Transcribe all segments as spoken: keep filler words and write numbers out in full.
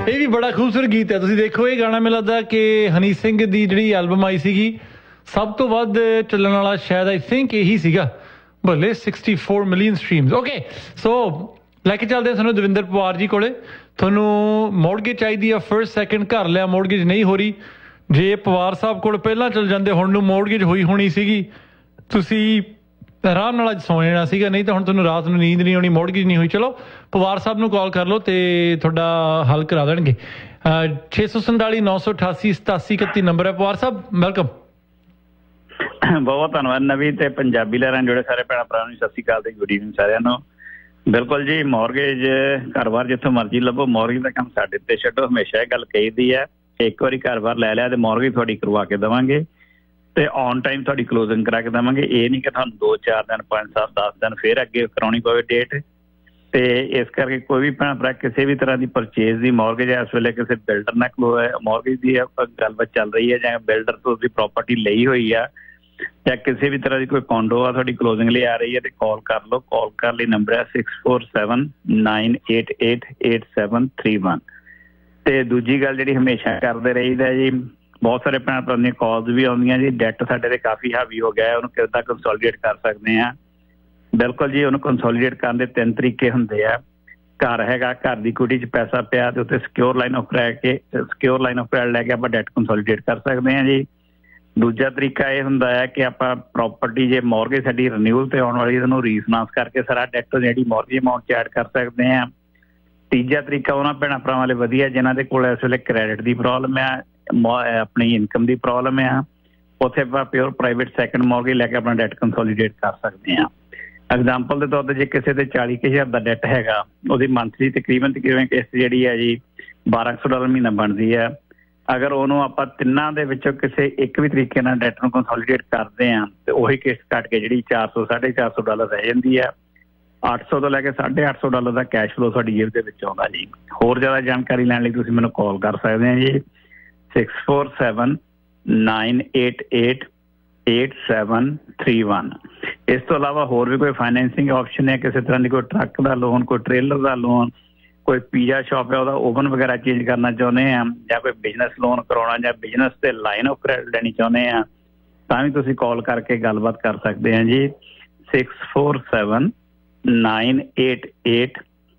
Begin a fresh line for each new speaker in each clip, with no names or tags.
ਇਹ ਵੀ ਬੜਾ ਖੂਬਸੂਰਤ ਗੀਤ ਹੈ। ਤੁਸੀਂ ਦੇਖੋ ਇਹ ਗਾਣਾ ਮੈਨੂੰ ਲੱਗਦਾ ਕਿ ਹਨੀ ਸਿੰਘ ਦੀ ਜਿਹੜੀ ਐਲਬਮ ਆਈ ਸੀਗੀ ਸਭ ਤੋਂ ਵੱਧ ਚੱਲਣ ਵਾਲਾ ਸ਼ਾਇਦ ਆਈ ਥਿੰਕ ਇਹੀ ਸੀਗਾ, ਭਲੇ sixty four million streams. Okay so ਲੈ ਕੇ ਚੱਲਦੇ ਹਾਂ ਤੁਹਾਨੂੰ ਦਵਿੰਦਰ ਪਵਾਰ ਜੀ ਕੋਲੇ। ਤੁਹਾਨੂੰ ਮੋਰਗੇਜ ਚਾਹੀਦੀ ਆ, ਫਰਸਟ ਸੈਕਿੰਡ ਘਰ ਲਿਆ, ਮੋਰਗੇਜ ਨਹੀਂ ਹੋ ਰਹੀ। ਜੇ ਪਵਾਰ ਸਾਹਿਬ ਕੋਲ ਪਹਿਲਾਂ ਚੱਲ ਜਾਂਦੇ ਹੁਣ ਨੂੰ ਮੋਰਗੇਜ ਹੋਈ ਹੋਣੀ ਸੀਗੀ, ਤੁਸੀਂ ਆਰਾਮ ਨਾਲ ਅੱਜ ਸੌ ਜਾਣਾ ਸੀਗਾ, ਨਹੀਂ ਤਾਂ ਹੁਣ ਤੁਹਾਨੂੰ ਰਾਤ ਨੂੰ ਨੀਂਦ ਨਹੀਂ ਆਉਣੀ, ਮੋਰਗੇਜ ਨਹੀਂ ਹੋਈ। ਚਲੋ ਪਵਾਰ ਸਾਹਿਬ ਨੂੰ ਕਾਲ ਕਰ ਲਓ ਤੇ ਤੁਹਾਡਾ ਹੱਲ ਕਰਾ ਦੇਣਗੇ। ਛੇ ਸੌ ਸੰਤਾਲੀ ਨੌ ਸੌ ਅਠਾਸੀ ਸਤਾਸੀ ਇਕੱਤੀ ਨੰਬਰ ਹੈ। ਪਵਾਰ ਸਾਹਿਬ ਵੈਲਕਮ।
ਬਹੁਤ ਧੰਨਵਾਦ ਨਵੀ ਤੇ ਪੰਜਾਬੀ ਲਹਿਰਾਂ ਜੁੜੇ ਸਾਰੇ ਭੈਣਾਂ ਭਰਾਵਾਂ ਨੂੰ ਸਤਿ ਸ਼੍ਰੀ ਅਕਾਲ ਤੇ ਗੁੱਡ ਈਵਨਿੰਗ ਸਾਰਿਆਂ ਨੂੰ। ਬਿਲਕੁਲ ਜੀ, ਮੋਰਗੇਜ ਘਰ ਬਾਰ ਜਿੱਥੋਂ ਮਰਜ਼ੀ ਲੱਭੋ, ਮੋਰਗੇਜ ਦਾ ਕੰਮ ਸਾਡੇ ਤੇ ਛੱਡੋ। ਹਮੇਸ਼ਾ ਇਹ ਗੱਲ ਕਹੀਦੀ ਹੈ, ਇੱਕ ਵਾਰੀ ਘਰ ਬਾਰ ਲੈ ਲਿਆ ਤੇ ਮੋਰਗੇਜ ਤੁਹਾਡੀ ਕਰਵਾ ਕੇ ਦੇਵਾਂਗੇ ਤੇ ਔਨ ਟਾਈਮ ਤੁਹਾਡੀ ਕਲੋਜ਼ਿੰਗ ਕਰਾ ਕੇ ਦੇਵਾਂਗੇ। ਇਹ ਨਹੀਂ ਕਿ ਤੁਹਾਨੂੰ ਦੋ ਚਾਰ ਦਿਨ ਪੰਜ ਸੱਤ ਦਸ ਦਿਨ ਫਿਰ ਅੱਗੇ ਕਰਾਉਣੀ ਪਵੇ ਡੇਟ। ਤੇ ਇਸ ਕਰਕੇ ਕੋਈ ਵੀ ਭੈਣ ਭਰਾ ਕਿਸੇ ਵੀ ਤਰ੍ਹਾਂ ਦੀ ਪਰਚੇਜ਼ ਦੀ ਮੋਰਗੇਜ ਇਸ ਵੇਲੇ ਕਿਸੇ ਬਿਲਡਰ ਨਾਲ ਕਲੋ ਮੋਰਗੇਜ ਦੀ ਗੱਲਬਾਤ ਚੱਲ ਰਹੀ ਹੈ ਜਾਂ ਬਿਲਡਰ ਤੋਂ ਤੁਸੀਂ ਪ੍ਰਾਪਰਟੀ ਲਈ ਹੋਈ ਆ ਜਾਂ ਕਿਸੇ ਵੀ ਤਰ੍ਹਾਂ ਦੀ ਕੋਈ ਕੌਂਡੋ ਆ ਤੁਹਾਡੀ ਕਲੋਜ਼ਿੰਗ ਲਈ ਆ ਰਹੀ ਹੈ ਤੇ ਕਾਲ ਕਰ ਲਓ। ਕਾਲ ਕਰਨ ਲਈ ਨੰਬਰ ਹੈ six four seven nine eight eight eight seven three one. ਤੇ ਦੂਜੀ ਗੱਲ ਜਿਹੜੀ ਹਮੇਸ਼ਾ ਕਰਦੇ ਰਹੀਦਾ ਜੀ, ਬਹੁਤ ਸਾਰੇ ਭੈਣ ਭਰਾ ਦੀਆਂ ਕਾਲਸ ਵੀ ਆਉਂਦੀਆਂ ਜੀ, ਡੈਟ ਸਾਡੇ ਤੇ ਕਾਫੀ ਹਾਵੀ ਹੋ ਗਿਆ, ਉਹਨੂੰ ਕਿੱਦਾਂ ਕੰਸੋਲੀਡੇਟ ਕਰ ਸਕਦੇ ਹਾਂ। ਬਿਲਕੁਲ ਜੀ, ਉਹਨੂੰ ਕੰਸੋਲੀਡੇਟ ਕਰਨ ਦੇ ਤਿੰਨ ਤਰੀਕੇ ਹੁੰਦੇ ਆ। ਘਰ ਹੈਗਾ, ਘਰ ਦੀ ਕੁਟੀ 'ਚ ਪੈਸਾ ਪਿਆ ਤੇ ਉੱਤੇ ਸਿਕਿਓਰ ਲਾਈਨ ਆਫ ਲੈ ਕੇ ਸਿਕਿਓਰ ਲਾਈਨ ਆਫ ਕ੍ਰੈਡਿਟ ਲੈ ਕੇ ਆਪਾਂ ਡੈਟ ਕੰਸੋਲੀਡੇਟ ਕਰ ਸਕਦੇ ਹਾਂ ਜੀ। ਦੂਜਾ ਤਰੀਕਾ ਇਹ ਹੁੰਦਾ ਹੈ ਕਿ ਆਪਾਂ ਪ੍ਰੋਪਰਟੀ ਜੇ ਮੋਰਗੇਜ ਸਾਡੀ ਰਿਨਿਊਅਲ ਤੇ ਆਉਣ ਵਾਲੀ ਉਹਨੂੰ ਰੀਫਾਈਨਾਂਸ ਕਰਕੇ ਸਾਰਾ ਡੈਟ ਜਿਹੜੀ ਮੋਰਗੇਜ ਅਮਾਊਂਟ 'ਚ ਐਡ ਕਰ ਸਕਦੇ ਹਾਂ। ਤੀਜਾ ਤਰੀਕਾ ਉਹਨਾਂ ਭੈਣਾਂ ਭਰਾਵਾਂ ਵਾਲੇ ਵਧੀਆ ਜਿਨ੍ਹਾਂ ਦੇ ਕੋਲ ਇਸ ਵੇਲੇ ਕ੍ਰੈਡਿਟ ਦੀ ਪ੍ਰੋਬਲਮ ਆ, ਆਪਣੀ ਇਨਕਮ ਦੀ ਪ੍ਰੋਬਲਮ ਆ, ਉੱਥੇ ਆਪਾਂ ਪਿਓਰ ਪ੍ਰਾਈਵੇਟ ਸੈਕਿੰਡ ਮੋਰਗੇਜ ਲੈ ਕੇ ਆਪਣਾ ਡੈਟ ਕੰਸੋਲੀਡੇਟ ਕਰ ਸਕਦੇ ਹਾਂ। ਐਗਜ਼ਾਮਪਲ ਦੇ ਤੌਰ 'ਤੇ ਜੇ ਕਿਸੇ ਦੇ ਚਾਲੀ ਕੁ ਹਜ਼ਾਰ ਦਾ ਡੈਟ ਹੈਗਾ, ਉਹਦੀ ਮੰਥਲੀ ਤਕਰੀਬਨ ਤਕਰੀਬਨ ਕਿਸ਼ਤ ਜਿਹੜੀ ਹੈ ਜੀ ਬਾਰਾਂ ਸੌ ਡਾਲਰ ਮਹੀਨਾ ਬਣਦੀ ਹੈ। ਅਗਰ ਉਹਨੂੰ ਆਪਾਂ ਤਿੰਨਾਂ ਦੇ ਵਿੱਚੋਂ ਕਿਸੇ ਇੱਕ ਵੀ ਤਰੀਕੇ ਨਾਲ ਡੈਟ ਨੂੰ ਕੰਸੋਲੀਡੇਟ ਕਰਦੇ ਹਾਂ ਤੇ ਉਹੀ ਕਿਸ਼ਤ ਕੱਟ ਕੇ ਜਿਹੜੀ ਚਾਰ ਸੌ ਸਾਢੇ ਚਾਰ ਸੌ ਡਾਲਰ ਰਹਿ ਜਾਂਦੀ ਹੈ। ਅੱਠ ਸੌ ਤੋਂ ਲੈ ਕੇ ਸਾਢੇ ਅੱਠ ਸੌ ਡਾਲਰ ਦਾ ਕੈਸ਼ ਫਲੋ ਤੁਹਾਡੀ ਜੇਬ ਦੇ ਵਿੱਚ ਆਉਂਦਾ ਜੀ। ਹੋਰ ਜ਼ਿਆਦਾ ਜਾਣਕਾਰੀ ਲੈਣ ਲਈ ਤੁਸੀਂ ਮੈਨੂੰ ਕਾਲ ਕਰ ਸਕਦੇ ਹੋ G six four seven nine eight eight eight seven three one. ਇਸ ਤੋਂ ਇਲਾਵਾ ਹੋਰ ਵੀ ਕੋਈ ਫਾਈਨੈਂਸਿੰਗ ਆਪਸ਼ਨ ਹੈ, ਕਿਸੇ ਤਰ੍ਹਾਂ ਦੀ ਕੋਈ ਟਰੱਕ ਦਾ ਲੋਨ, ਕੋਈ ਟ੍ਰੇਲਰ ਦਾ ਲੋਨ, ਕੋਈ ਪੀਜ਼ਾ ਸ਼ਾਪ ਹੈ ਉਹਦਾ ਓਵਨ ਵਗੈਰਾ ਚੇਂਜ ਕਰਨਾ ਚਾਹੁੰਦੇ ਆ, ਜਾਂ ਕੋਈ ਬਿਜ਼ਨਸ ਲੋਨ ਕਰਾਉਣਾ ਜਾਂ ਬਿਜ਼ਨਸ ਤੇ ਲਾਈਨ ਆਫ ਕ੍ਰੈਡਿਟ ਲੈਣੀ ਚਾਹੁੰਦੇ ਆ, ਤਾਂ ਵੀ ਤੁਸੀਂ ਕਾਲ ਕਰਕੇ ਗੱਲਬਾਤ ਕਰ ਸਕਦੇ ਆ G six four seven nine eight eight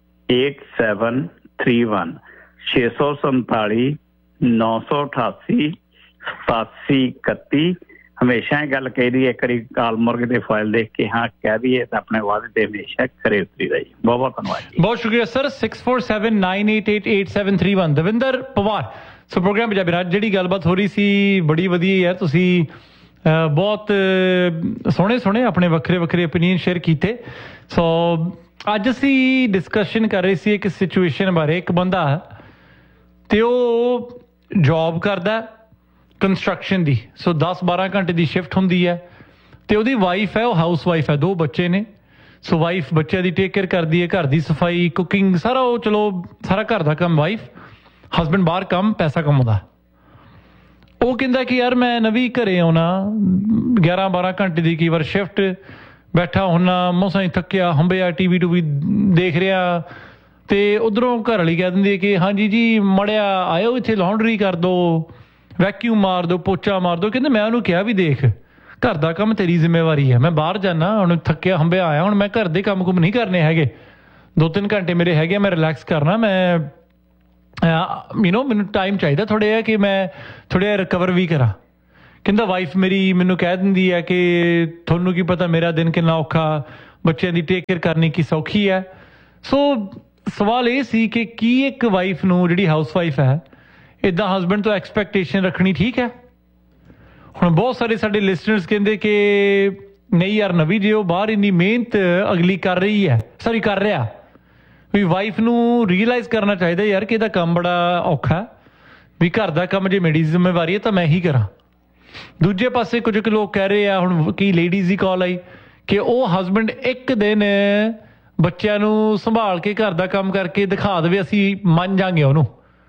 eight seven three one. ਛੇ ਸੌ ਸੰਤਾਲੀ ਨੌ ਸੌ ਅਠਾਸੀ ਸਤਾਸੀ ਇਕੱਤੀ। ਹਮੇਸ਼ਾ ਇਹ ਗੱਲ ਕਹੀ ਦੀ, ਇੱਕ ਵਾਰੀ ਕਾਲ ਮੋਰਗੇਜ ਦੇ ਫਾਈਲ ਦੇਖ ਕੇ ਹਾਂ ਕਹਿ ਦਈਏ ਤਾਂ ਆਪਣੇ ਵਾਅਦੇ ਤੇ ਹਮੇਸ਼ਾ ਖਰੇ ਉਤਰੀਦਾ ਜੀ। ਬਹੁਤ ਬਹੁਤ ਧੰਨਵਾਦ ਜੀ,
ਬਹੁਤ ਸ਼ੁਕਰੀਆ sir. Six four seven nine eight eight eight seven three one. Davinder Pawar. ਸੋ ਪ੍ਰੋਗਰਾਮ ਪੰਜਾਬੀ ਰਾਜ ਜਿਹੜੀ ਗੱਲਬਾਤ ਹੋ ਰਹੀ ਸੀ ਬੜੀ ਵਧੀਆ ਯਾਰ, ਤੁਸੀਂ ਬਹੁਤ ਸੋਹਣੇ ਸੋਹਣੇ ਆਪਣੇ ਵੱਖਰੇ ਵੱਖਰੇ ਓਪੀਨੀਅਨ ਸ਼ੇਅਰ ਕੀਤੇ। ਸੋ ਅੱਜ ਅਸੀਂ ਡਿਸਕਸ਼ਨ ਕਰ ਰਹੇ ਸੀ ਇੱਕ ਸਿਚੁਏਸ਼ਨ ਬਾਰੇ। ਇੱਕ ਬੰਦਾ ਤੇ ਉਹ ਜੋਬ ਕਰਦਾ ਕੰਸਟਰਕਸ਼ਨ ਦੀ, ਸੋ ਦਸ ਬਾਰਾਂ ਘੰਟੇ ਦੀ ਸ਼ਿਫਟ ਹੁੰਦੀ ਹੈ ਤੇ ਉਹਦੀ ਵਾਈਫ ਹੈ, ਉਹ ਹਾਊਸ ਵਾਈਫ ਹੈ, ਦੋ ਬੱਚੇ ਨੇ। ਸੋ ਵਾਈਫ ਬੱਚਿਆਂ ਦੀ ਟੇਕ ਕੇਅਰ ਕਰਦੀ ਹੈ, ਘਰ ਦੀ ਸਫਾਈ, ਕੁਕਿੰਗ, ਸਾਰਾ ਉਹ ਚਲੋ ਸਾਰਾ ਘਰ ਦਾ ਕੰਮ ਵਾਈਫ, ਹਸਬੈਂਡ ਬਾਹਰ ਕੰਮ ਪੈਸਾ ਕਮਾਉਂਦਾ। ਉਹ ਕਹਿੰਦਾ ਕਿ ਯਾਰ ਮੈਂ ਨਵੀਂ ਘਰੇ ਆਉਣਾ ਗਿਆਰਾਂ ਬਾਰਾਂ ਘੰਟੇ ਦੀ ਕਈ ਵਾਰ ਸ਼ਿਫਟ, ਬੈਠਾ ਹੁੰਨਾ ਮਸਾਂ ਹੀ ਥੱਕਿਆ ਹੰਬਿਆ, ਟੀ ਵੀ ਟੂਵੀ ਦੇਖ ਰਿਹਾ ਤੇ ਉੱਧਰੋਂ ਘਰ ਵਾਲੀ ਕਹਿ ਦਿੰਦੀ ਹੈ ਕਿ ਹਾਂਜੀ ਜੀ ਮੜਿਆ ਆਇਓ ਇੱਥੇ ਲਾਉਂਡਰੀ ਕਰ ਦਿਓ, ਵੈਕਿਊਮ ਮਾਰ ਦਿਓ, ਪੋਚਾ ਮਾਰ ਦਿਓ। ਕਹਿੰਦੇ ਮੈਂ ਉਹਨੂੰ ਕਿਹਾ ਵੀ ਦੇਖ ਘਰ ਦਾ ਕੰਮ ਤੇਰੀ ਜ਼ਿੰਮੇਵਾਰੀ ਹੈ, ਮੈਂ ਬਾਹਰ ਜਾਣਾ ਹੁਣ ਥੱਕਿਆ ਹੰਬਿਆ ਆਇਆ, ਹੁਣ ਮੈਂ ਘਰ ਦੇ ਕੰਮ ਕੁਮ ਨਹੀਂ ਕਰਨੇ ਹੈਗੇ, ਦੋ ਤਿੰਨ ਘੰਟੇ ਮੇਰੇ ਹੈਗੇ, ਮੈਂ ਰਿਲੈਕਸ ਕਰਨਾ, ਮੈਂ ਯੂ ਨੋ ਮੈਨੂੰ ਟਾਈਮ ਚਾਹੀਦਾ ਥੋੜ੍ਹਾ ਜਿਹਾ ਕਿ ਮੈਂ ਥੋੜ੍ਹਾ ਜਿਹਾ ਰਿਕਵਰ ਵੀ ਕਰਾਂ। ਕਹਿੰਦਾ ਵਾਈਫ ਮੇਰੀ ਮੈਨੂੰ ਕਹਿ ਦਿੰਦੀ ਹੈ ਕਿ ਤੁਹਾਨੂੰ ਕੀ ਪਤਾ ਮੇਰਾ ਦਿਨ ਕਿੰਨਾ ਔਖਾ, ਬੱਚਿਆਂ ਦੀ ਟੇਕ ਕੇਅਰ ਕਰਨੀ ਕੀ ਸੌਖੀ ਹੈ। ਸੋ ਸਵਾਲ ਇਹ ਸੀ ਕਿ ਕੀ ਇੱਕ ਵਾਈਫ ਨੂੰ ਜਿਹੜੀ ਹਾਊਸ ਵਾਈਫ ਹੈ ਇੱਦਾਂ ਹਸਬੈਂਡ ਤੋਂ ਐਕਸਪੈਕਟੇਸ਼ਨ ਰੱਖਣੀ ਠੀਕ ਹੈ? ਹੁਣ ਬਹੁਤ ਸਾਰੇ ਸਾਡੇ ਲਿਸਨਰਸ ਕਹਿੰਦੇ ਕਿ ਨਹੀਂ ਯਾਰ ਨਵੀਂ ਜੇ ਉਹ ਬਾਹਰ ਇੰਨੀ ਮਿਹਨਤ ਅਗਲੀ ਕਰ ਰਹੀ ਹੈ, ਸੌਰੀ ਕਰ ਰਿਹਾ, ਵੀ ਵਾਈਫ ਨੂੰ ਰੀਅਲਾਈਜ਼ ਕਰਨਾ ਚਾਹੀਦਾ ਯਾਰ ਕਿ ਇਹਦਾ ਕੰਮ ਬੜਾ ਔਖਾ, ਵੀ ਘਰ ਦਾ ਕੰਮ ਜੇ ਮੇਰੀ ਜ਼ਿੰਮੇਵਾਰੀ ਹੈ ਤਾਂ ਮੈਂ ਹੀ ਕਰਾਂ। ਦੂਜੇ ਪਾਸੇ ਕੁਝ ਕੁ ਲੋਕ ਕਹਿ ਰਹੇ ਆ, ਹੁਣ ਕੀ ਲੇਡੀਜ਼ ਦੀ ਕਾਲ ਆਈ ਕਿ ਉਹ ਹਸਬੈਂਡ ਇੱਕ ਦਿਨ ਬੱਚਿਆਂ ਨੂੰ ਸੰਭਾਲ ਕੇ ਘਰ ਦਾ ਕੰਮ ਕਰਕੇ ਦਿਖਾ ਦੇਵੇ ਅਸੀਂ ਮੰਨ ਜਾਂਗੇ ਉਹਨੂੰ।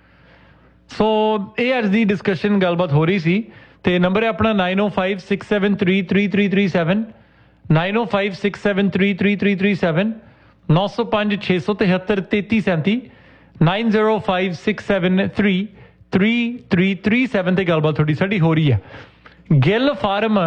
ਸੋ ਇਹ ਅੱਜ ਦੀ ਡਿਸਕਸ਼ਨ ਗੱਲਬਾਤ ਹੋ ਰਹੀ ਸੀ ਤੇ ਨੰਬਰ ਹੈ ਆਪਣਾ ਨਾਈਨ ਓ five six seven three three three three seven nine ਓ five six seven three three three three seven ਨੌ ਸੌ ਪੰਜ ਛੇ ਸੌ ਤਿਹੱਤਰ ਤੇਤੀ ਸੈਂਤੀ nine zero five six seven three three three three seven ते गलबात थोड़ी साडी हो रही है। गिल फार्म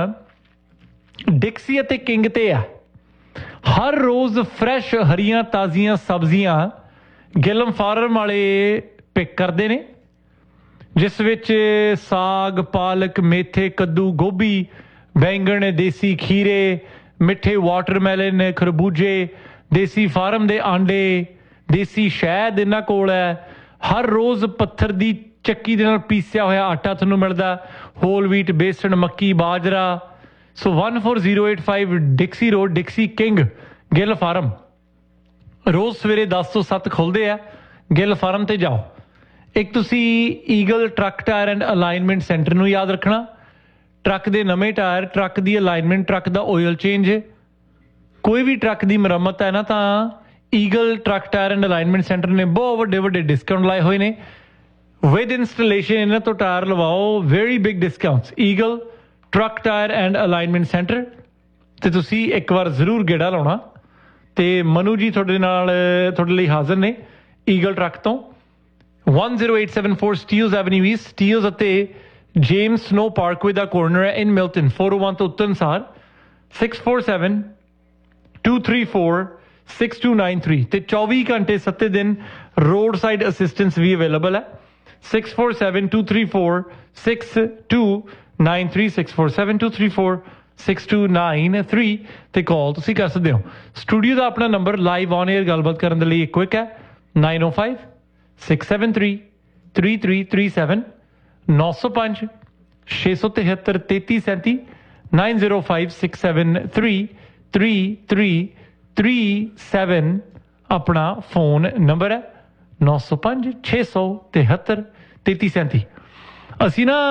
डिक्सी अते किंग ते है। हर रोज फ्रैश हरियां ताजियां सब्जियां गिल फार्म वाले पिक करते ने, जिस विच साग पालक मेथे कद्दू गोभी बैंगन देसी खीरे मिठे वाटरमैलन खरबूजे देसी फार्म दे आंडे देसी शहद इन्हां कोल है। हर रोज़ पत्थर दी ਚੱਕੀ ਦੇ ਨਾਲ ਪੀਸਿਆ ਹੋਇਆ ਆਟਾ ਤੁਹਾਨੂੰ ਮਿਲਦਾ, ਹੋਲ ਵੀਟ ਬੇਸਣ ਮੱਕੀ ਬਾਜਰਾ। ਸੋ one four zero eight five ਡਿਕਸੀ road ਡਿਕਸੀ king Gill farm ਰੋਜ਼ ਸਵੇਰੇ ਦਸ ਤੋਂ ਸੱਤ ਖੁੱਲ੍ਹਦੇ ਆ। ਗਿੱਲ ਫਾਰਮ ਤੇ ਜਾਓ। ਇੱਕ ਤੁਸੀਂ eagle truck tyre and alignment centre ਨੂੰ ਯਾਦ ਰੱਖਣਾ। ਟਰੱਕ ਦੇ ਨਵੇਂ ਟਾਇਰ, ਟਰੱਕ ਦੀ ਅਲਾਈਨਮੈਂਟ, ਟਰੱਕ ਦਾ ਆਇਲ ਚੇਂਜ, ਕੋਈ ਵੀ ਟਰੱਕ ਦੀ ਮੁਰੰਮਤ ਹੈ ਨਾ ਤਾਂ eagle truck tyre and alignment centre ਨੇ ਬਹੁਤ ਵੱਡੇ ਵੱਡੇ ਡਿਸਕਾਊਂਟ ਲਾਏ ਹੋਏ ਨੇ। ਵਿਦ ਇੰਸਟਾਲੇਸ਼ਨ ਇਹਨਾਂ ਤੋਂ tyre ਲਵਾਓ, very big discounts. Eagle truck tyre and alignment centre ਤੇ ਤੁਸੀਂ ਇੱਕ ਵਾਰ ਜ਼ਰੂਰ ਗੇੜਾ ਲਾਉਣਾ। ਤੇ ਮਨੂ ਜੀ ਤੁਹਾਡੇ ਨਾਲ ਤੁਹਾਡੇ ਲਈ ਹਾਜ਼ਰ ਨੇ ਈਗਲ ਟਰੱਕ ਤੋਂ। One zero eight seven four Steeles avenue East, Steeles ਅਤੇ ਜੇਮਸ ਸਨੋ ਪਾਰਕਵੇ ਦਾ ਕੋਰਨਰ ਹੈ ਇਨ ਮਿਲਟਨ। फोर ओ वन ਤੋਂ ਉੱਤਰ ਅਨਸਾਰ six four seven to three four six to nine three ਤੇ चौबीस ਘੰਟੇ ਸੱਤ ਦਿਨ ਰੋਡ ਸਾਈਡ ਅਸਿਸਟੈਂਸ ਵੀ available ਹੈ। Six four seven to three four six to nine three six four seven to three four six to nine three ਤੇ ਕਾਲ ਤੁਸੀਂ ਕਰ ਸਕਦੇ ਹੋ। ਸਟੂਡੀਓ ਦਾ ਆਪਣਾ ਨੰਬਰ ਲਾਈਵ ਔਨ 에ਅਰ ਗੱਲਬਾਤ ਕਰਨ ਦੇ ਲਈ ਇੱਕੋ ਇੱਕ ਹੈ नाइन ओ five six seven three three three three seven नौ सौ पाँच छे सौ तिहत्तर तैतीस सैंती nine zero five six seven three three three three seven अपना फोन नंबर है। नौ सौ पाँच छे सौ तिहत्तर तैतीस सैंती। असी ना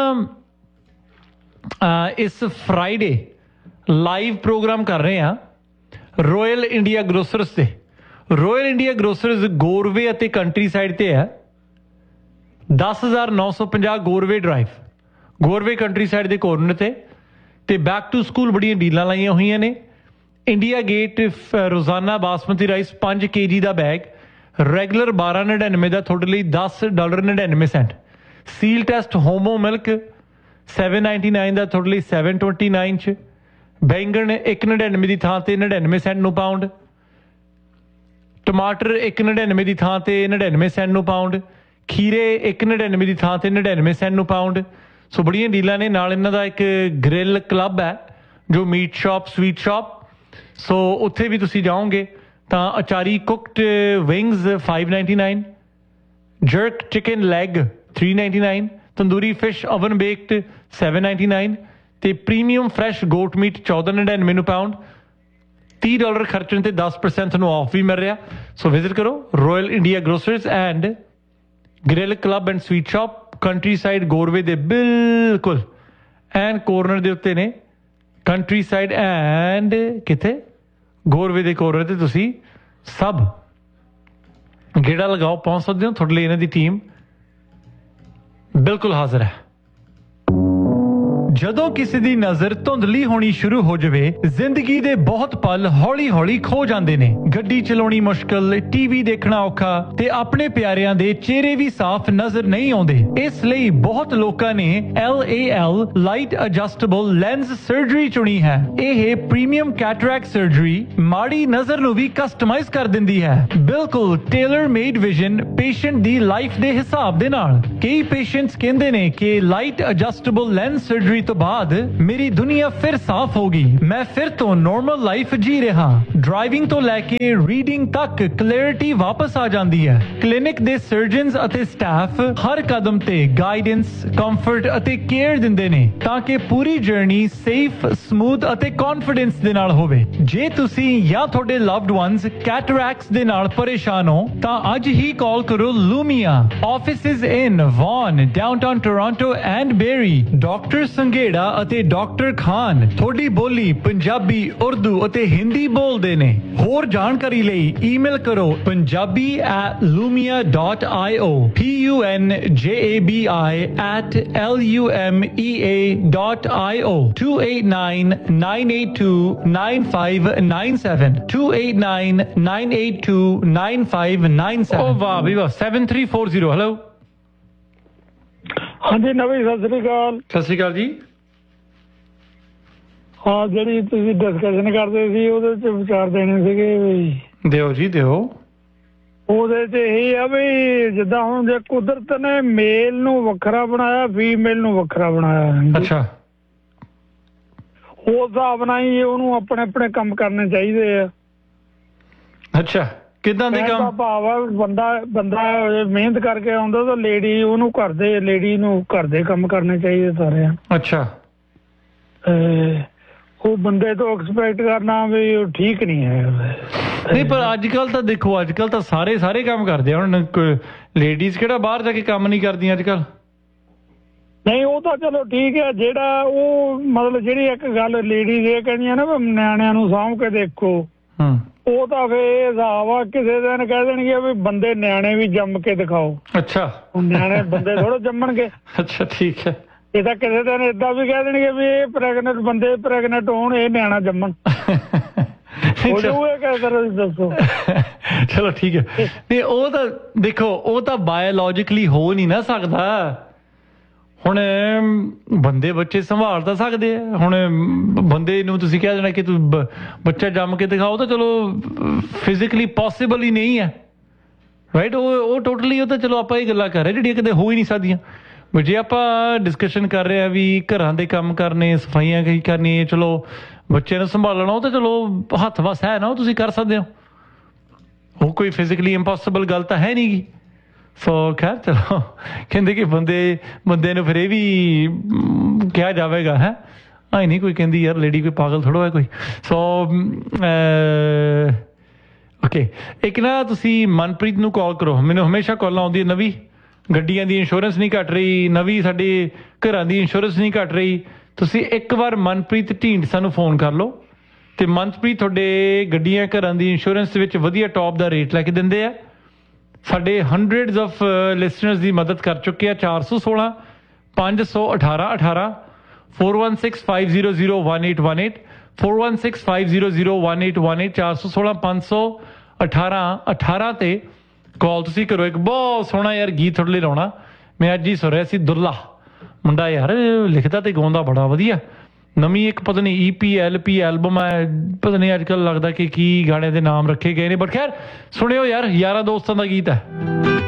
इस फ्राइडे लाइव प्रोग्राम कर रहे हैं रॉयल इंडिया ग्रोसर्स से। रॉयल इंडिया ग्रोसर्स गोरवे ਅਤੇ ਕੰਟਰੀ ਸਾਈਡ ਤੇ ਹੈ। दस हज़ार नौ सौ पचास Gorve drive, Gorve country side ਦੇ ਕੋਰਨਰ ਤੇ ਤੇ ਬੈਕ ਟੂ ਸਕੂਲ ਬੜੀਆਂ ਡੀਲਾਂ ਲਾਈਆਂ ਹੋਈਆਂ ਨੇ। ਇੰਡੀਆ ਗੇਟ ਰੋਜ਼ਾਨਾ ਬਾਸਮਤੀ ਰਾਈਸ पाँच केजी ਦਾ ਬੈਗ ਰੈਗੂਲਰ बारह नड़िनवे ਦਾ ਤੁਹਾਡੇ ਲਈ दस डॉलर नड़िनवे सेंट। ਸੀਲ test homo milk seven ninety nine ਦਾ ਤੁਹਾਡੇ ਲਈ सेवन ट्वेंटी नाइन ਚ। ਬੈਂਗਣ एक नड़िनवे ਦੀ ਥਾਂ ਤੇ नड़िनवे सेंट ਨੂੰ ਪਾਉਂਡ। टमाटर एक नड़िनवे की थां ते नड़िनवे सेंट नू पाउंड। खीरे एक नड़िनवे की थां ते नड़िनवे सेंट नू पाउंड। सो बड़ियां डीलां ने। नाल इन्हां दा एक ग्रिल क्लब है जो मीट शॉप स्वीट शॉप। सो उत्थे भी तुसीं जाओगे तां अचारी cooked wings five ninety nine, jerk chicken lag three ninety nine, tandoori fish oven baked seven ninety nine ते प्रीमियम फ्रैश गोट मीट चौदह नड़िनवे नू पाउंड। तीस डॉलर खर्चने ते दस परसेंट ਤੁਹਾਨੂੰ ਆਫ ਵੀ ਮਿਲ ਰਿਹਾ। ਸੋ ਵਿਜ਼ਿਟ ਕਰੋ ਰॉयल India ਗਰੋਸਰਸ and grill club and sweet shop country side ਗੋਰਵੇ ਦੇ ਬਿਲਕੁਲ ਐਂਡ ਕੋਰਨਰ ਦੇ ਉੱਤੇ ਨੇ। ਕੰਟਰੀ ਸਾਈਡ ਐਂਡ ਕਿੱਥੇ ਗੋਰਵੇ ਦੇ ਕੋਰਨਰ ਤੇ ਤੁਸੀਂ ਸਭ ਗੇੜਾ ਲਗਾਓ, ਪਹੁੰਚ ਸਕਦੇ ਹੋ। ਤੁਹਾਡੇ ਲਈ ਇਹਨਾਂ ਦੀ ਟੀਮ ਬਿਲਕੁਲ ਹਾਜ਼ਰ ਹੈ। ਜਦੋਂ ਕਿਸੇ ਦੀ ਨਜ਼ਰ ਧੁੰਦਲੀ ਹੋਣੀ ਸ਼ੁਰੂ ਹੋ ਜਾਵੇ ਜ਼ਿੰਦਗੀ ਦੇ ਬਹੁਤ ਪਲ ਹੌਲੀ-ਹੌਲੀ ਖੋ ਜਾਂਦੇ ਨੇ। ਗੱਡੀ ਚਲਾਉਣੀ ਮੁਸ਼ਕਲ, ਟੀਵੀ ਦੇਖਣਾ ਔਖਾ ਤੇ ਆਪਣੇ ਪਿਆਰਿਆਂ ਦੇ ਚਿਹਰੇ ਵੀ ਸਾਫ਼ ਨਜ਼ਰ ਨਹੀਂ ਆਉਂਦੇ। ਇਸ ਲਈ ਬਹੁਤ ਲੋਕਾਂ ਨੇ L A L light adjustable lens surgery ਚੁਣੀ ਹੈ। ਇਹ ਪ੍ਰੀਮੀਅਮ ਕੈਟਰੈਕਟ ਸਰਜਰੀ ਮਾੜੀ ਨਜ਼ਰ ਨੂੰ ਵੀ ਕਸਟਮਾਈਜ਼ ਕਰ ਦਿੰਦੀ ਹੈ, ਬਿਲਕੁਲ ਟੇਲਰ ਮੇਡ ਵਿਜ਼ਨ ਪੇਸ਼ੈਂਟ ਦੀ ਲਾਈਫ ਦੇ ਹਿਸਾਬ ਦੇ ਨਾਲ। ਕਈ ਪੇਸ਼ੈਂਟਸ ਕਹਿੰਦੇ ਨੇ ਕਿ ਲਾਈਟ ਐਡਜਸਟੇਬਲ ਲੈਂਸ ਸਰਜਰੀ ਤੋਂ ਬਾਅਦ ਮੇਰੀ ਦੁਨੀਆ ਫਿਰ ਸਾਫ਼ ਹੋ ਗਈ, ਮੈਂ ਫਿਰ ਤੋਂ ਨਾਰਮਲ ਲਾਈਫ ਜੀ ਰਿਹਾ। ਡਰਾਈਵਿੰਗ ਤੋਂ ਲੈ ਕੇ ਰੀਡਿੰਗ ਤੱਕ ਕਲੈਰਿਟੀ ਵਾਪਸ ਆ ਜਾਂਦੀ ਹੈ। ਕਲੀਨਿਕ ਦੇ ਸਰਜਨਸ ਅਤੇ ਸਟਾਫ ਹਰ ਕਦਮ ਤੇ ਗਾਈਡੈਂਸ, ਕੰਫਰਟ ਅਤੇ ਕੇਅਰ ਦਿੰਦੇ ਨੇ ਤਾਂ ਕਿ ਪੂਰੀ ਜਰਨੀ ਸੇਫ, ਸਮੂਥ ਅਤੇ ਕੌਨਫੀਡੈਂਸ ਦੇ ਨਾਲ ਹੋਵੇ। ਜੇ ਤੁਸੀਂ ਜਾਂ ਤੁਹਾਡੇ ਲਵਡ ਵਨਸ ਕੈਟਰੈਕਟਸ ਦੇ ਨਾਲ ਪਰੇਸ਼ਾਨ ਹੋ ਤਾਂ ਅੱਜ ਹੀ ਕਾਲ ਕਰੋ ਲੂਮੀਆ। Offices in won, downtown Toronto and berry. Doctor ਸੰਗੀਤ ਗੇੜਾ ਅਤੇ ਡਾਕਟਰ ਖਾਨ ਤੁਹਾਡੀ ਬੋਲੀ ਪੰਜਾਬੀ, ਉਰਦੂ ਅਤੇ ਹਿੰਦੀ ਬੋਲਦੇ ਨੇ। ਹੋਰ ਜਾਣਕਾਰੀ ਲਈ ਈਮੇਲ ਕਰੋ Punjabi at ਲੂਮੀਆ dot I O, P U N ਜੇ A B I at L U M E A dot I O, two eight nine nine eight two nine five nine seven, two eight nine nine eight two nine five nine seven। ਓ ਵਾਹ ਵੀ ਵਾਹ, seven three four zero। Hello
ਹਾਂਜੀ ਨਵੀਂ, ਸਤਿ ਸ੍ਰੀ ਅਕਾਲ।
ਸਤਿ ਸ਼੍ਰੀ ਅਕਾਲ ਜੀ।
ਹਾਂ, ਜਿਹੜੀ ਤੁਸੀਂ discussion ਕਰਦੇ ਸੀ ਉਹਦੇ ਚ ਵਿਚਾਰ ਦੇਣੇ ਸੀਗੇ ਵੀ।
ਦਿਓ ਜੀ ਦਿਓ।
ਉਹਦੇ ਚ ਇਹ ਆ ਵੀ ਜਿੱਦਾਂ ਹੁਣ ਜੇ ਕੁਦਰਤ ਨੇ ਮੇਲ ਨੂੰ ਵੱਖਰਾ ਬਣਾਇਆ, ਫੀਮੇਲ ਨੂੰ ਵੱਖਰਾ ਬਣਾਇਆ।
ਅੱਛਾ।
ਉਸ ਹਿਸਾਬ ਨਾਲ ਹੀ ਉਹਨੂੰ ਆਪਣੇ ਆਪਣੇ ਕੰਮ ਕਰਨੇ ਚਾਹੀਦੇ ਆ।
ਅੱਛਾ, ਕਿੱਦਾਂ ਦੇ ਕੰਮ?
ਭਾਵ ਆ ਬੰਦਾ ਬੰਦਾ ਮਿਹਨਤ ਕਰਕੇ ਆਉਂਦਾ ਤਾਂ ਲੇਡੀ ਉਹਨੂੰ ਘਰ ਦੇ ਲੇਡੀ ਨੂੰ ਘਰ ਦੇ ਕੰਮ ਕਰਨੇ ਚਾਹੀਦੇ ਸਾਰਿਆਂ।
ਅੱਛਾ।
ਉਹ ਬੰਦੇ ਤੋਂ ਐਕਸਪੈਕਟ ਕਰਨਾ ਵੀ ਉਹ ਠੀਕ ਨਹੀਂ ਹੈ।
ਨਹੀਂ, ਪਰ ਅੱਜ ਕੱਲ ਤਾਂ ਦੇਖੋ, ਅੱਜ ਕੱਲ ਤਾਂ ਸਾਰੇ ਸਾਰੇ ਕੰਮ ਕਰਦੇ ਆ। ਹੁਣ ਲੇਡੀਜ਼ ਕਿਹੜਾ ਬਾਹਰ ਜਾ ਕੇ ਕੰਮ ਨਹੀਂ ਕਰਦੀਆਂ ਅੱਜ ਕੱਲ?
ਨਹੀਂ, ਉਹ ਤਾਂ ਚਲੋ ਠੀਕ ਹੈ। ਜਿਹੜਾ ਉਹ ਮਤਲਬ ਜਿਹੜੀ ਇੱਕ ਗੱਲ ਲੇਡੀਜ਼ ਇਹ ਕਹਿੰਦੀਆਂ ਨਾ ਵੀ ਨਿਆਣਿਆਂ ਨੂੰ ਸਾਂਭ ਕੇ ਦੇਖੋ, ਉਹ ਤਾਂ ਫਿਰ ਇਹ ਹਿਸਾਬ ਆ ਕਿਸੇ ਦਿਨ ਕਹਿ ਦੇਣਗੇ ਵੀ ਬੰਦੇ ਨਿਆਣੇ ਵੀ ਜੰਮ ਕੇ ਦਿਖਾਓ।
ਅੱਛਾ।
ਨਿਆਣੇ ਬੰਦੇ ਥੋੜਾ ਜੰਮਣਗੇ।
ਅੱਛਾ, ਠੀਕ ਹੈ।
ਇਹ ਤਾਂ ਕਿਸੇ ਦਿਨ ਏਦਾਂ ਵੀ ਕਹਿ ਦੇਣਗੇ ਵੀ ਇਹ ਪ੍ਰੈਗਨੈਂਟ ਬੰਦੇ ਪ੍ਰੈਗਨੈਂਟ ਹੋਣ, ਇਹ ਨਿਆਣਾ ਜੰਮਣ। ਦੱਸੋ।
ਚਲੋ ਠੀਕ ਹੈ। ਨਹੀਂ, ਉਹ ਤਾਂ ਦੇਖੋ, ਉਹ ਤਾਂ ਬਾਇਓਲੋਜਿਕਲੀ ਹੋ ਨਹੀਂ ਨਾ ਸਕਦਾ। ਹੁਣ ਬੰਦੇ ਬੱਚੇ ਸੰਭਾਲ ਤਾਂ ਸਕਦੇ ਆ। ਹੁਣ ਬੰਦੇ ਨੂੰ ਤੁਸੀਂ ਕਹਿ ਦੇਣਾ ਕਿ ਤੂੰ ਬੱਚਾ ਜੰਮ ਕੇ ਦਿਖਾਓ, ਤਾਂ ਚਲੋ ਫਿਜ਼ੀਕਲੀ ਪੋਸੀਬਲ ਹੀ ਨਹੀਂ ਹੈ, ਰਾਈਟ। ਉਹ ਉਹ ਟੋਟਲੀ ਉਹ ਤਾਂ ਚਲੋ ਆਪਾਂ ਇਹ ਗੱਲਾਂ ਕਰ ਰਹੇ ਜਿਹੜੀਆਂ ਕਿਤੇ ਹੋ ਹੀ ਨਹੀਂ ਸਕਦੀਆਂ। ਬਟ ਜੇ ਆਪਾਂ ਡਿਸਕਸ਼ਨ ਕਰ ਰਹੇ ਹਾਂ ਵੀ ਘਰਾਂ ਦੇ ਕੰਮ ਕਰਨੇ, ਸਫਾਈਆਂ ਕਈ ਕਰਨੀਆਂ, ਚਲੋ ਬੱਚੇ ਨੂੰ ਸੰਭਾਲਣਾ, ਉਹ ਤਾਂ ਚਲੋ ਹੱਥ ਵਸ ਹੈ ਨਾ, ਉਹ ਤੁਸੀਂ ਕਰ ਸਕਦੇ ਹੋ। ਉਹ ਕੋਈ ਫਿਜ਼ੀਕਲੀ ਇੰਪੋਸੀਬਲ ਗੱਲ ਤਾਂ ਹੈ ਨਹੀਂ ਗੀ। ਸੋ ਖੈਰ ਚਲੋ, ਕਹਿੰਦੇ ਕਿ ਬੰਦੇ ਬੰਦੇ ਨੂੰ ਫਿਰ ਇਹ ਵੀ ਕਿਹਾ ਜਾਵੇਗਾ ਹੈ ਆਈ ਨਹੀਂ ਕੋਈ ਕਹਿੰਦੀ ਯਾਰ ਲੇਡੀ ਕੋਈ ਪਾਗਲ ਥੋੜ੍ਹਾ ਹੈ ਕੋਈ। ਸੋ ਓਕੇ, ਇੱਕ ਨਾ ਤੁਸੀਂ ਮਨਪ੍ਰੀਤ ਨੂੰ ਕਾਲ ਕਰੋ। ਮੈਨੂੰ ਹਮੇਸ਼ਾ ਕਾਲਾਂ ਆਉਂਦੀ ਨਵੀਂ ਗੱਡੀਆਂ ਦੀ ਇੰਸ਼ੋਰੈਂਸ ਨਹੀਂ ਘੱਟ ਰਹੀ, ਨਵੀਂ ਸਾਡੇ ਘਰਾਂ ਦੀ ਇੰਸ਼ੋਰੈਂਸ ਨਹੀਂ ਘੱਟ ਰਹੀ। ਤੁਸੀਂ ਇੱਕ ਵਾਰ ਮਨਪ੍ਰੀਤ ਢੀਂਡਸਾ ਨੂੰ ਫੋਨ ਕਰ ਲਓ ਅਤੇ ਮਨਪ੍ਰੀਤ ਤੁਹਾਡੇ ਗੱਡੀਆਂ ਘਰਾਂ ਦੀ ਇੰਸ਼ੋਰੈਂਸ ਵਿੱਚ ਵਧੀਆ ਟੌਪ ਦਾ ਰੇਟ ਲੈ ਕੇ ਦਿੰਦੇ ਆ। ਸਾਡੇ ਹੰਡਰਡਸ ਆਫ ਲਿਸਨਰਸ ਦੀ ਮਦਦ ਕਰ ਚੁੱਕੇ ਆ। ਚਾਰ ਸੌ ਸੋਲਾਂ ਪੰਜ ਸੌ ਅਠਾਰਾਂ ਅਠਾਰਾਂ four one six five zero zero one eight one eight four one six five zero zero one eight one eight ਚਾਰ ਸੌ ਸੋਲਾਂ ਪੰਜ ਸੌ ਅਠਾਰਾਂ ਅਠਾਰਾਂ 'ਤੇ ਕਾਲ ਤੁਸੀਂ ਕਰੋ। ਇੱਕ ਬਹੁਤ ਸੋਹਣਾ ਯਾਰ ਗੀਤ ਤੁਹਾਡੇ ਲਈ ਲਾਉਣਾ ਮੈਂ ਅੱਜ ਹੀ ਸੁਣ ਰਿਹਾ ਸੀ। ਦੁੱਲਾ ਮੁੰਡਾ ਯਾਰ ਲਿਖਦਾ ਅਤੇ ਗਾਉਂਦਾ ਬੜਾ ਵਧੀਆ। ਨਵੀਂ ਇੱਕ ਪਤਾ ਨਹੀਂ ਈ ਪੀ ਐਲ ਪੀ ਐਲਬਮ ਹੈ, ਪਤਾ ਨਹੀਂ ਅੱਜ ਕੱਲ੍ਹ ਲੱਗਦਾ ਕਿ ਕੀ ਗਾਣੇ ਦੇ ਨਾਮ ਰੱਖੇ ਗਏ ਨੇ। ਬਟ ਖੈਰ ਸੁਣਿਓ ਯਾਰ, ਯਾਰਾਂ ਦੋਸਤਾਂ ਦਾ ਗੀਤ ਹੈ।